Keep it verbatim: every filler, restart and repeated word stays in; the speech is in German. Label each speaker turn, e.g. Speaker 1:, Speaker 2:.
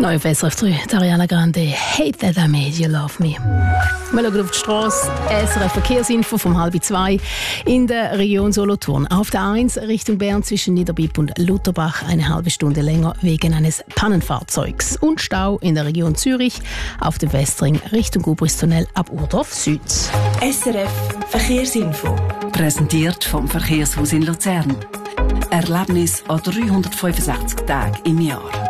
Speaker 1: Neu auf S R F drei, Ariana Grande, «Hate That I Made You Love Me». Wir schauen auf die Strasse, S R F Verkehrsinfo vom halb zwei in der Region Solothurn. Auf der eins Richtung Bern zwischen Niederbipp und Lutherbach eine halbe Stunde länger wegen eines Pannenfahrzeugs. Und Stau in der Region Zürich auf dem Westring Richtung Gubristunnel ab Urdorf Süd.
Speaker 2: S R F Verkehrsinfo.
Speaker 3: Präsentiert vom Verkehrshaus in Luzern. Erlebnis an dreihundertfünfundsechzig Tagen im Jahr.